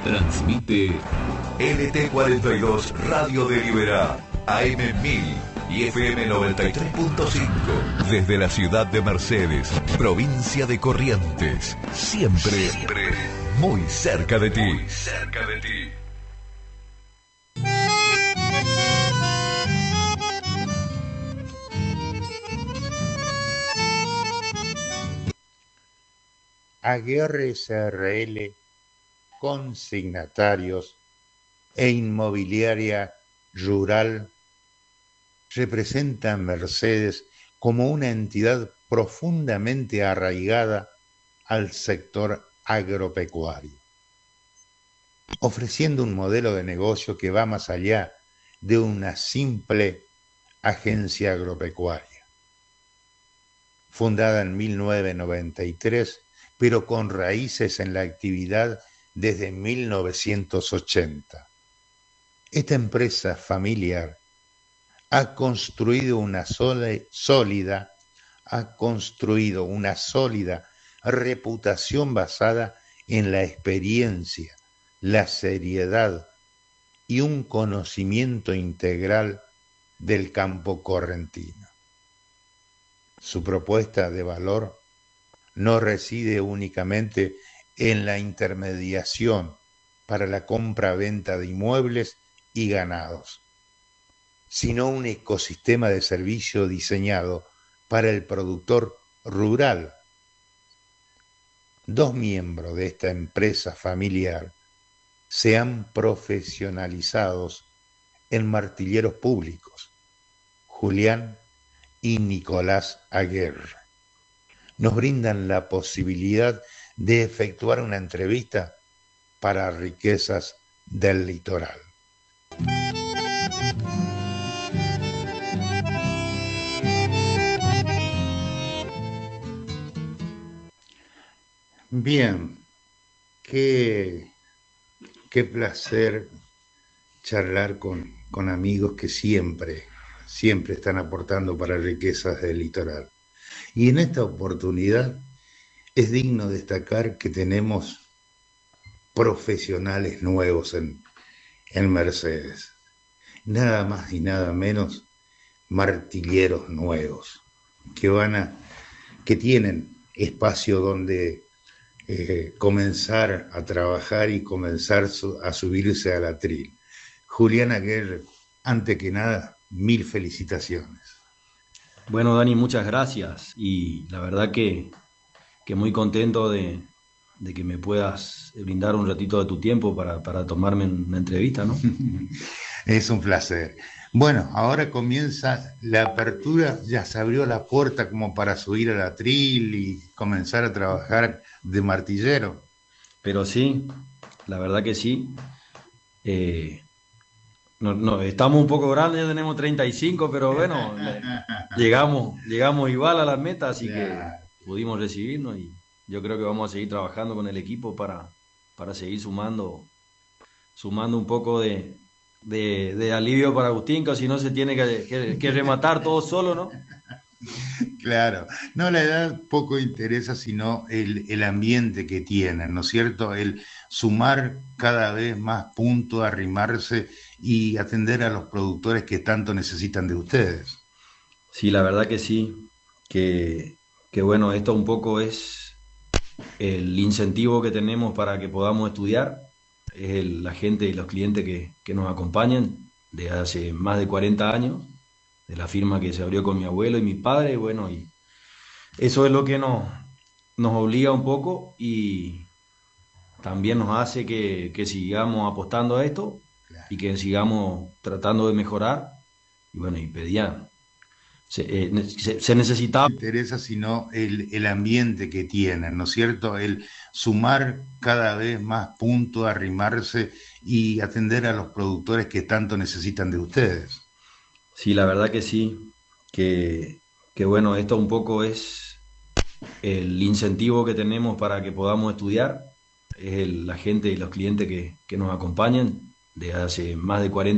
Transmite LT42 Radio Deliberá, AM1000 y FM 93.5. Desde la ciudad de Mercedes, provincia de Corrientes. Siempre muy cerca de ti. Muy cerca de ti. Aguerre SRL, consignatarios e inmobiliaria rural representa a Mercedes como una entidad profundamente arraigada al sector agropecuario, ofreciendo un modelo de negocio que va más allá de una simple agencia agropecuaria. Fundada en 1993, pero con raíces en la actividad desde 1980. Esta empresa familiar ha construido una sólida reputación basada en la experiencia, la seriedad y un conocimiento integral del campo correntino. Su propuesta de valor no reside únicamente en la intermediación para la compra-venta de inmuebles y ganados, sino un ecosistema de servicio diseñado para el productor rural. Dos miembros de esta empresa familiar se han profesionalizado en martilleros públicos, Julián y Nicolás Aguerre. Nos brindan la posibilidad de efectuar una entrevista para Riquezas del Litoral. Bien, qué placer charlar con amigos que siempre están aportando para Riquezas del Litoral. Y en esta oportunidad es digno destacar que tenemos profesionales nuevos en Mercedes. Nada más y nada menos martilleros nuevos que tienen espacio donde comenzar a trabajar y comenzar a subirse al atril. Julián Aguerre, antes que nada, mil felicitaciones. Bueno, Dani, muchas gracias y la verdad que muy contento de que me puedas brindar un ratito de tu tiempo para tomarme una entrevista, ¿no? Es un placer. Bueno, ahora comienza la apertura, ya se abrió la puerta como para subir al atril y comenzar a trabajar de martillero. Pero sí, la verdad que sí. No, estamos un poco grandes, ya tenemos 35, pero bueno, llegamos igual a la meta, así que pudimos recibirnos y yo creo que vamos a seguir trabajando con el equipo para seguir sumando un poco de alivio para Agustín, que si no se tiene que rematar todo solo, ¿no? Claro, no, la edad poco interesa, sino el ambiente que tienen, ¿no es cierto? El sumar cada vez más puntos, arrimarse y atender a los productores que tanto necesitan de ustedes. Sí, la verdad que sí, que bueno, esto un poco es el incentivo que tenemos para que podamos estudiar, es la gente y los clientes que nos acompañan de hace más de 40 años, de la firma que se abrió con mi abuelo y mi padre, bueno, y eso es lo que nos obliga un poco y también nos hace que sigamos apostando a esto y que sigamos tratando de mejorar y bueno, y pedían. Se necesitaba. No interesa sino el ambiente que tienen, ¿no es cierto? El sumar cada vez más puntos, arrimarse y atender a los productores que tanto necesitan de ustedes. Sí, la verdad que sí, que bueno, esto un poco es el incentivo que tenemos para que podamos estudiar, es la gente y los clientes que nos acompañan de hace más de 40